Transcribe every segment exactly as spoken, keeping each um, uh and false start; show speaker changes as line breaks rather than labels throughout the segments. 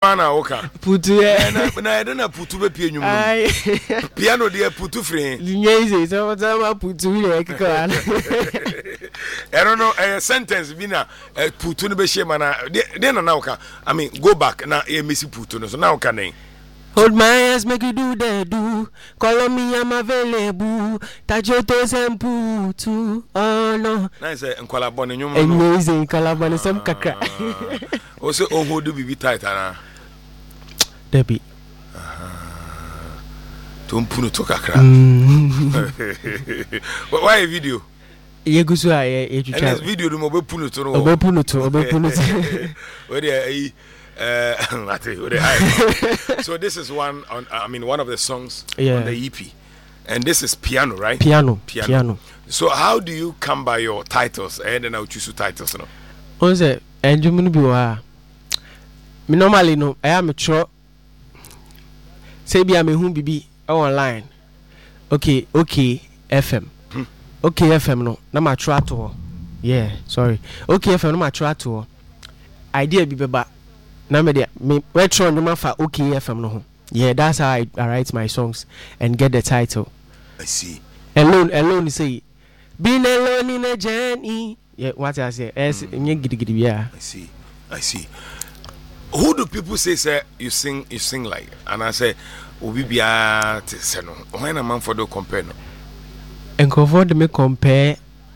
ana woka.
Putu eh.
Na na ede na putu be pie nwum. Piano de putu free.
Nyeze so so putu ile kika.
I don't know a sentence bi na putu no be shema na de na na woka. I mean go back na e mesi putu no so na woka nen.
Hold my hands, make you do the do. Call on me, I'm available. Touch your toes and putu. Oh no.
Nice, and collabone nyum.
Amazing, collabone some kaka.
Also, oh, who do be tight, Anna?
Debbie.
Don't put it to kakra. Why a video?
Ye go so I
video do mo be puno to no.
Obe puno to, obe puno to.
Where they Uh, so this is one on I mean one of the songs yeah. on the E P, and this is piano, right?
Piano, piano. piano.
So how do you come by your titles? And then I'll choose your titles, no.
What is it? And you be wa. Me normally no. I am a tro. Say be am a hum bibi online. Okay, okay, F M. Hmm. Okay, F M no. Na ma tro to. Yeah, sorry. Okay, F M no ma tro to. Idea be beba. Na me me we try no for okay F M no ho. Yeah, that's how I, I write my songs and get the title.
I see.
Alone, alone say being alone in a journey. Yeah, what I say? Es nye gidi gidi yeah.
I see. I see. Who do people say say you sing you sing like? And I say obi bia te se no. Why na man for do compare no?
Enko for de me compare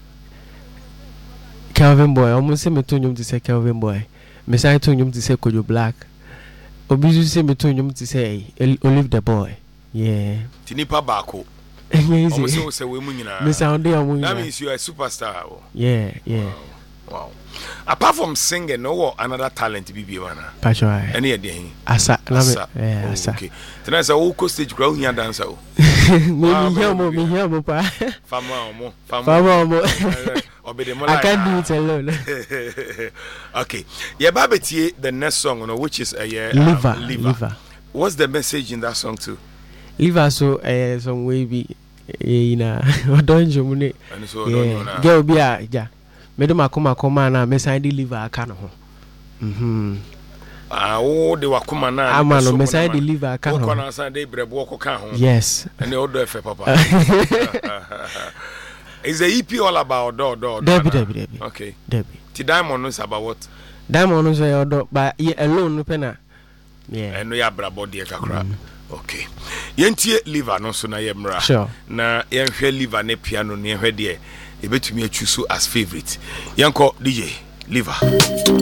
Calvin Boy. Almost say me to nyum to say Calvin Boy. Me say to nyum to say Kojo Black. Obizu say me to nyum to say Olive the Boy. Yeah.
Tinipa bako.
Amazing.
Almost say we mu nyina.
Me sound dey amu.
That means you are a superstar.
Yeah, yeah.
Wow. Wow. Apart from singing, no another talent be be wana.
Pacho ai.
Any idea?
Asa.
Asa.
Yeah, asa.
Okay. Tena say o ko stage grow here dancer.
Me hear mo, me hear mo pa.
Fama mo, fama.
Fama mo.
I
can't do it alone.
Okay. Yeah, Babetie, the next song, you know, which is a uh, yeah,
Liver,
um, Liver.
Liver.
What's the message in that song too?
Liver, so uh, some way be you know, don't you money?
And so yeah,
girl be a yeah. Me do makoma koma na me say deliver aka no ho. Mhm.
Ah, oh, they were come na.
I'm no me say deliver aka no.
Ko na say dey brebo ko ka ho.
Yes.
And the order efe papa. Is the E P all about do do?
Debbie, Debbie, Debbie.
Okay.
Debbie.
The Diamond is about what?
Diamond is your do, but yeah, alone no pena. Yeah.
And no ya brabo de kakra. Okay. Yentie Liver no so na yemra.
Sure.
Na yenhwe Liver ne piano ne yenhwe de e betumi achuso as favorite. Yanko D J Liver.